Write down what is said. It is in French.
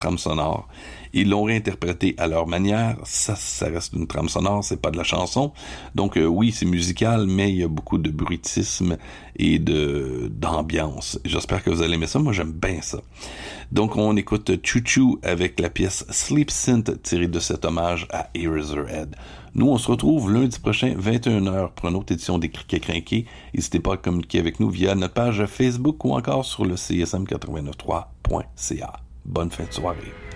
trame sonore. Ils l'ont réinterprété à leur manière. Ça reste une trame sonore, c'est pas de la chanson. Donc oui, c'est musical, mais il y a beaucoup de bruitisme et d'ambiance. J'espère que vous allez aimer ça. Moi, j'aime bien ça. Donc on écoute Choo Choo avec la pièce Sleep Synth tirée de cet hommage à Eraserhead. Nous, on se retrouve lundi prochain, 21h, pour une autre édition des Criquets Crinqués. N'hésitez pas à communiquer avec nous via notre page Facebook ou encore sur le csm893.ca. Bonne fin de soirée.